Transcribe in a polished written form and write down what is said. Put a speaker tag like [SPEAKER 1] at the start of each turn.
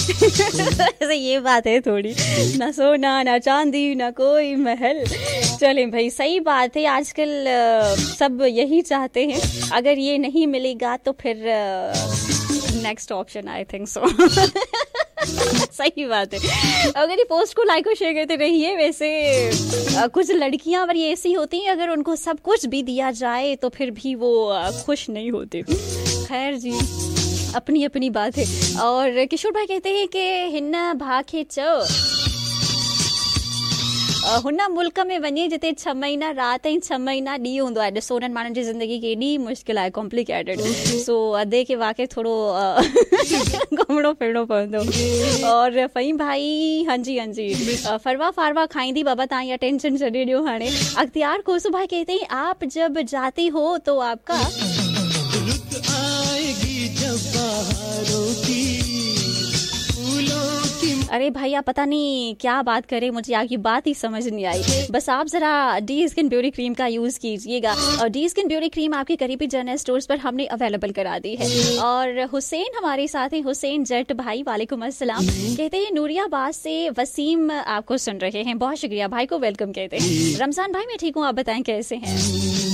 [SPEAKER 1] ऐसे ये बात है थोड़ी, ना सोना ना चांदी ना कोई महल। चलें भाई, सही बात है, आजकल सब यही चाहते हैं। अगर ये नहीं मिलेगा तो फिर next option I think so. सही बात है। अगर ये पोस्ट को लाइक और शेयर करते रहिए। वैसे कुछ लड़कियां पर ये ऐसी होती हैं, अगर उनको सब कुछ भी दिया जाए तो फिर भी वो खुश नहीं होते। खैर जी, अपनी अपनी बात है। और किशोर भाई कहते हैं कि हिन्ना भाखे चो हुन मुल्क में वञे जिते 6 महीना रात ऐं 6 महीना ॾींहुं हूंदो आहे। ॾिसो उन्हनि माण्हुनि जी ज़िंदगी केॾी मुश्किल आहे, कॉम्प्लिकेटेड। सो अधे खे वाक़ई थोरो घुमणो फिरणो पवंदो। और फ़हीम भाई, हाँ जी फरवा फारवा खाईंदी बाबा, तव्हां इहा टेंशन छॾे ॾियो हाणे। अख्तियार कोसू भाई कहते हैं आप जब जाती हो तो आपका अरे भैया पता नहीं क्या बात करें, मुझे आपकी बात ही समझ नहीं आई। बस आप जरा डी स्किन ब्यूटी क्रीम का यूज कीजिएगा। और डी स्किन ब्यूटी क्रीम आपके करीबी जनरल स्टोर्स पर हमने अवेलेबल करा दी है। और हुसैन हमारे साथ हैं, हुसैन जट भाई, वालेकुम अस्सलाम। कहते हैं नूरियाबाद से वसीम आपको सुन रहे हैं, बहुत शुक्रिया भाई को वेलकम कहते हैं। रमजान भाई मैं ठीक हूँ, आप बताएं कैसे हैं?